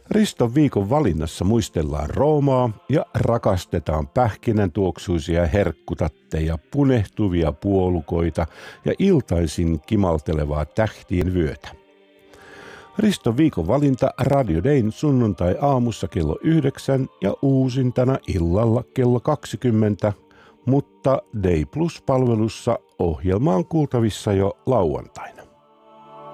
Riston viikon valinnassa muistellaan Roomaa ja rakastetaan pähkinäntuoksuisia herkkutatteja, punehtuvia puolukoita ja iltaisin kimaltelevaa tähtien vyötä. Riston viikon valinta Radio Dayn sunnuntai-aamussa kello 9 ja uusintana illalla kello 20, mutta Day Plus-palvelussa ohjelma on kuultavissa jo lauantaina.